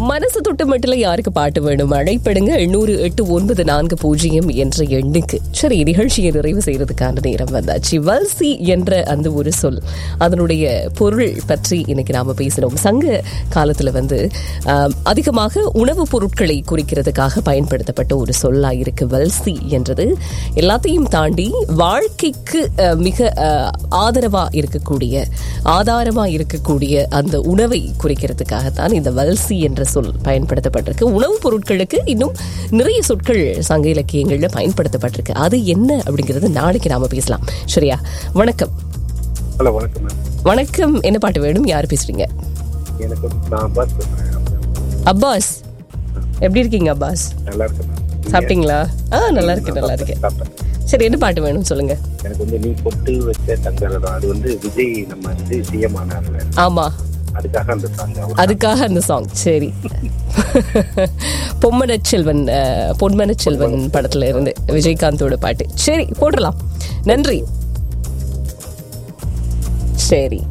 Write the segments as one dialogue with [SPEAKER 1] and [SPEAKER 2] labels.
[SPEAKER 1] மனசு தொட்டு மட்டும் யாருக்கு பாட்டு வேணும் அழைப்படுங்க 800-894-0 என்ற எண்ணுக்கு. சரி, நிகழ்ச்சியை நிறைவு செய்யறதுக்கான நேரம் வந்தாச்சு. வல்சி என்ற அந்த ஒரு சொல், அதனுடைய பொருள் பற்றி இன்னைக்கு நாம பேசணும். சங்க காலத்துல அதிகமாக உணவுப் பொருட்களை குறிக்கிறதுக்காக பயன்படுத்தப்பட்ட ஒரு சொல்லா இருக்கு வல்சி என்றது. எல்லாத்தையும் தாண்டி வாழ்க்கைக்கு மிக ஆதரமா இருக்கக்கூடிய அந்த உணவை குறிக்கிறதுக்காகத்தான் இந்த வல்சி என்ற சொல் பயன்படுத்தப்பட்டிருக்கு. உணவுப் பொருட்களுக்கு இன்னும் நிறைய சொற்கள் சங்க இலக்கியங்கள்ல பயன்படுத்தப்பட்டிருக்கு. அது என்ன அப்படிங்கிறது நாளைக்கு நாம பேசலாம். சரியா? வணக்கம்.
[SPEAKER 2] ஹலோ, வணக்கம்.
[SPEAKER 1] வணக்கம். என்ன பாட்டு வேணும்? யார் பேசுறீங்க? அப்பாஸ். எப்படி இருக்கீங்க அப்பாஸ்?
[SPEAKER 2] நல்லா இருக்கேன்.
[SPEAKER 1] சாப்பிட்டீங்களா? நல்லா இருக்கேன். சரி, என்ன பாட்டு வேணும் சொல்லுங்க.
[SPEAKER 2] எனக்கு நீ பொட்டு வச்ச தங்கரதம், அது விஜய் நம்ம சிஎம் ஆனார்ல.
[SPEAKER 1] ஆமா, அதுக்காக அந்த சாங். சரி, பொன்மனச்செல்வன் படத்துல இருந்து விஜயகாந்தோட பாட்டு. சரி, போடலாம். நன்றி. சரி,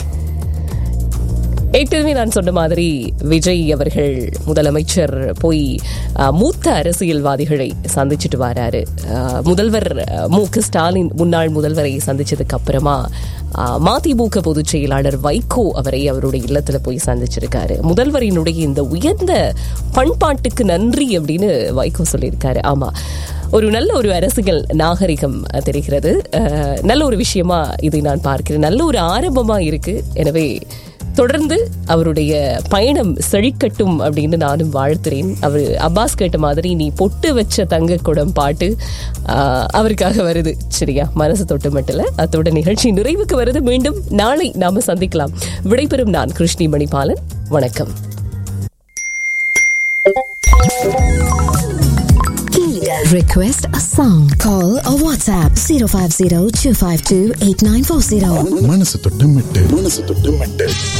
[SPEAKER 1] ஏற்கனவே நான் சொன்ன மாதிரி விஜய் அவர்கள் முதலமைச்சர் போய் மூத்த அரசியல்வாதிகளை சந்திச்சுட்டு வராரு. முதல்வர் மு.க. ஸ்டாலின் முன்னாள் முதல்வரை சந்திச்சதுக்கு அப்புறமா மதிமுக பொதுச் செயலாளர் வைகோ அவரை அவருடைய இல்லத்துல போய் சந்திச்சிருக்காரு. முதல்வரினுடைய இந்த உயர்ந்த பண்பாட்டுக்கு நன்றி அப்படின்னு வைகோ சொல்லியிருக்காரு. ஆமா, ஒரு நல்ல ஒரு அரசியல் நாகரிகம் தெரிகிறது. நல்ல ஒரு விஷயமா இதை நான் பார்க்கிறேன். நல்ல ஒரு ஆரம்பமா இருக்கு. எனவே தொடர்ந்து அவருடைய பயணம் செழிக்கட்டும் அப்படின்னு நானும் வாழ்த்துறேன். அவர் அப்பாஸ் கேட்ட மாதிரி நீ பொட்டு வச்ச தங்க குடம் பாட்டு அவருக்காக வருது. சரியா? மனசு தொட்டு மட்டும் இல்ல, அதோட நிகழ்ச்சி நிறைவுக்கு வருது. மீண்டும் நாளை நாம சந்திக்கலாம். விடைபெறும் நான் கிருஷ்ணி மணிபாலன். வணக்கம்.
[SPEAKER 3] Request a song. Call or WhatsApp 050-252-8940.
[SPEAKER 4] மனசு தொட்டு மெட்டு.